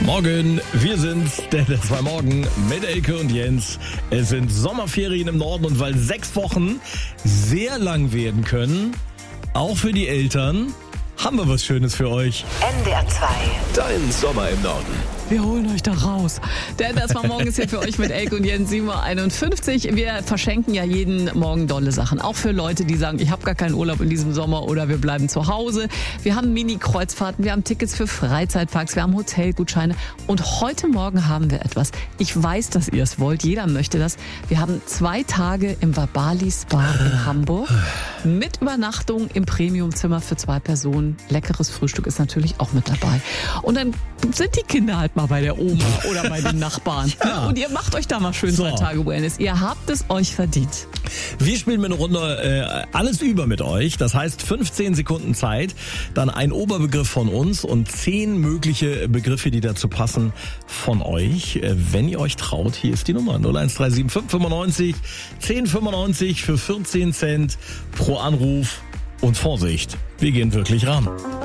Morgen, wir sind's, der 2 Morgen mit Elke und Jens. Es sind Sommerferien im Norden und weil 6 Wochen sehr lang werden können, auch für die Eltern, haben wir was Schönes für euch. NDR 2. Dein Sommer im Norden. Wir holen euch da raus. Der NDR 2 Morgen ist hier für euch mit Elke und Jens, 7:51 Uhr. Wir verschenken ja jeden Morgen dolle Sachen. Auch für Leute, die sagen, ich habe gar keinen Urlaub in diesem Sommer oder wir bleiben zu Hause. Wir haben Mini-Kreuzfahrten, wir haben Tickets für Freizeitparks, wir haben Hotelgutscheine. Und heute Morgen haben wir etwas. Ich weiß, dass ihr es wollt. Jeder möchte das. Wir haben 2 Tage im Vabali Spa in Hamburg mit Übernachtung im Premiumzimmer für 2 Personen. Leckeres Frühstück ist natürlich auch mit dabei. Und dann sind die Kinder halt mal bei der Oma oder bei den Nachbarn. Ja. Und ihr macht euch da mal schön 2 Tage Wellness. Ihr habt es euch verdient. Wir spielen mit einer Runde alles über mit euch. Das heißt 15 Sekunden Zeit, dann ein Oberbegriff von uns und 10 mögliche Begriffe, die dazu passen von euch. Wenn ihr euch traut, hier ist die Nummer 01375 595 1095 für 14 Cent pro Anruf. Und Vorsicht, wir gehen wirklich ran.